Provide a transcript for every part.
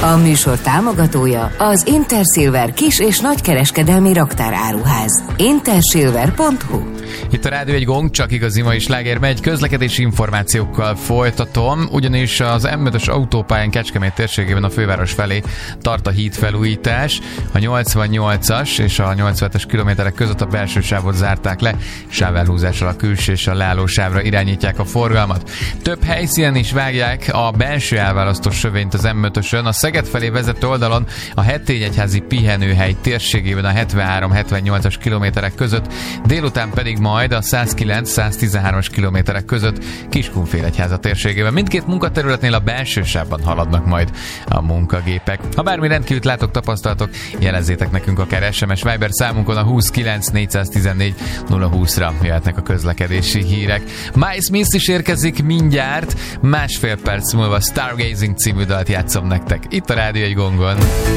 A műsor támogatója az Intersilver kis- és nagykereskedelmi raktáráruház. Intersilver.hu. Itt a Rádió egy Gong, csak igazi mai sláger megy. Közlekedési információkkal folytatom, ugyanis az M5-ös autópályán Kecskemét térségében a főváros felé tart a hídfelújítás. A 88-as és a 87-es kilométerek között a belső sávot zárták le, sávelhúzással a külső és a leállósávra irányítják a forgalmat. Több helyszínen is vágják a belső elválasztó sövényt az M5-ösön. A Szeged felé vezető oldalon a Hettényegyházi pihenőhely térségében a 73-78-as kilométerek között, délután pedig majd a 109-113-as kilométerek között Kiskunfélegyháza térségében. Mindkét munkaterületnél a belső sávban haladnak majd a munkagépek. Ha bármi rendkívül látok, tapasztalatok, jelezzétek nekünk akár SMS Viber számunkon a 29 414 020-ra jöhetnek a közlekedési hírek. Miles Smith is érkezik mindjárt, másfél perc múlva Stargazing című dalt játszom nektek. Itt a Rádió egy Gongon.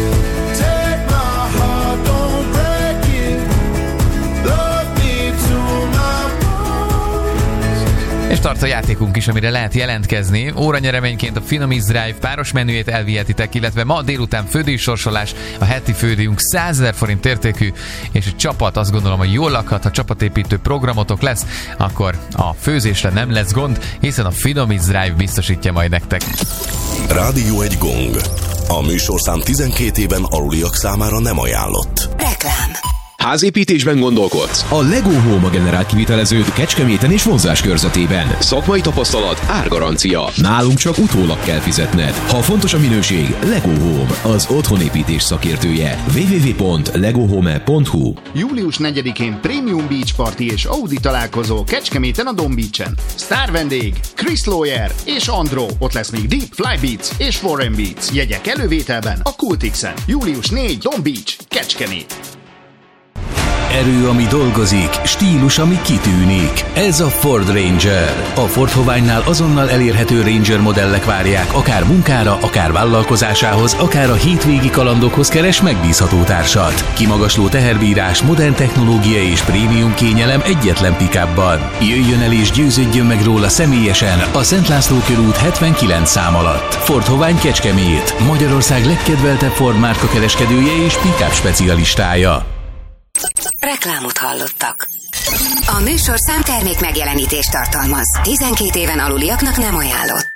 És tart a játékunk is, amire lehet jelentkezni. Óranyereményként a Finomize Drive páros menüjét elvihetitek, illetve ma délután fődíjsorsolás, a heti fődíjunk 100 000 forint értékű, és a csapat azt gondolom, hogy jól lakhat, ha csapatépítő programotok lesz, akkor a főzésre nem lesz gond, hiszen a Finomize Drive biztosítja majd nektek. Rádió egy Gong. A műsorszám 12 éven aluliak számára nem ajánlott. Reklám. Házépítésben gondolkodsz? A Lego Home a generált kiviteleződ Kecskeméten és vonzás körzetében. Szakmai tapasztalat, árgarancia. Nálunk csak utólag kell fizetned. Ha fontos a minőség, Lego Home, az otthonépítés szakértője. www.legohome.hu. Július 4-én Premium Beach Party és Audi találkozó Kecskeméten a Don Beach-en. Sztár vendég Chris Lawyer és Andro. Ott lesz még Deep Fly Beats és Warren Beats. Jegyek elővételben a Cultixen. Július 4, Don Beach, Kecskemét. Erő, ami dolgozik, stílus, ami kitűnik. Ez a Ford Ranger. A Ford Hoványnál azonnal elérhető Ranger modellek várják, akár munkára, akár vállalkozásához, akár a hétvégi kalandokhoz keres megbízható társat. Kimagasló teherbírás, modern technológia és prémium kényelem egyetlen pick-upban. Jöjjön el és győződjön meg róla személyesen a Szent László körút 79 szám alatt. Ford Hovány Kecskemét, Magyarország legkedveltebb Ford márka kereskedője és pick-up specialistája. Reklámot hallottak. A műsorszám termék megjelenítést tartalmaz. 12 éven aluliaknak nem ajánlott.